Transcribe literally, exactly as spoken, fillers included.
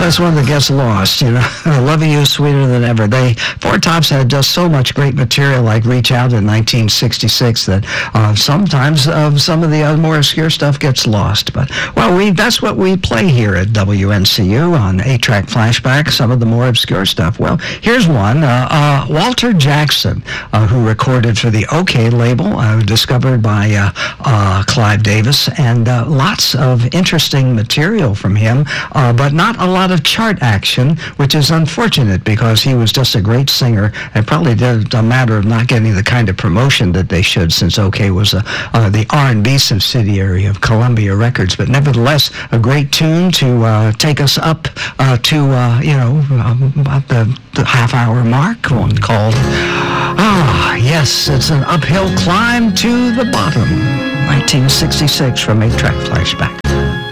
that's one that gets lost, you know. Loving You Sweeter Than Ever. They, Four Tops had just so much great material like Reach Out in nineteen sixty-six that uh, sometimes uh, some of the other more obscure stuff gets lost. But, well, we that's what we play here at W N C U on eight track Flashback, some of the more obscure stuff. Well, here's one. Uh, uh, Walter Jackson, uh, who recorded for the OK label, uh, discovered by uh, uh, Clive Davis, and uh, lots of interesting material from him, uh, but not a lot of chart action, which is unfortunate because he was just a great singer and probably did a matter of not getting the kind of promotion that they should, since OK was a, uh, the R and B subsidiary of Columbia Records. But nevertheless, a great tune to uh, take us up uh, to, uh, you know, um, about the, the half-hour mark, one called, ah, yes, it's an uphill climb to the bottom. nineteen sixty-six from eight track Flashback.